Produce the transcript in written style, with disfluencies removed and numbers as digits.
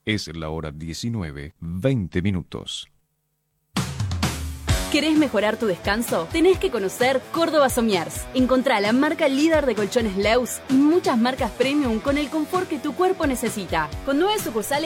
Es la hora 19:20. ¿Querés mejorar tu descanso? Tenés que conocer Córdoba Somiers. Encontrá la marca líder de colchones Leus y muchas marcas premium con el confort que tu cuerpo necesita. Con 9 sucursales